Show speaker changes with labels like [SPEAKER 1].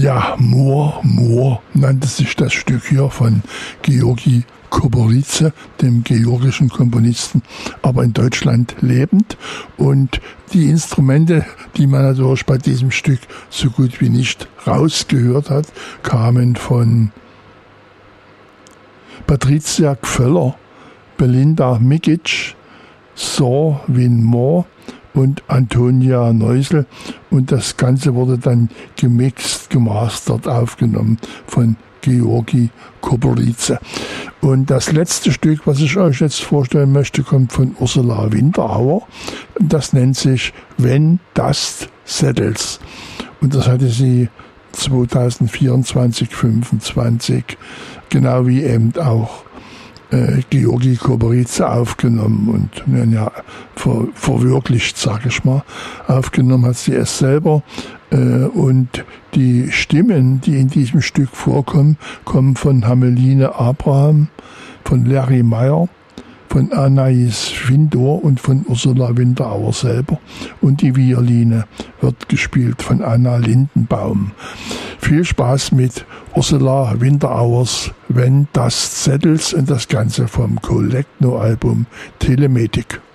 [SPEAKER 1] Ja, Mur nannte sich das Stück hier von Georgi Kobyrize, dem georgischen Komponisten, aber in Deutschland lebend. Und die Instrumente, die man natürlich bei diesem Stück so gut wie nicht rausgehört hat, kamen von Patricia Gföller, Belinda Mikic, Sor Win Moore und Antonia Neusel, und das Ganze wurde dann gemixt, gemastert, aufgenommen von Georgi Kobyrize. Und das letzte Stück, was ich euch jetzt vorstellen möchte, kommt von Ursula Winterauer. Das nennt sich When Dust Settles. Und das hatte sie 2024, 25, genau wie eben auch Georgi Kobyrize aufgenommen und ja, verwirklicht, sage ich mal. Aufgenommen hat sie es selber. Und die Stimmen, die in diesem Stück vorkommen, kommen von Hameline Abraham, von Larry Meyer, von Anais Findor und von Ursula Winterauer selber. Und die Violine wird gespielt von Anna Lindenbaum. Viel Spaß mit Ursula Winterauers When Dust Settles und das Ganze vom Collecno-Album Telematic.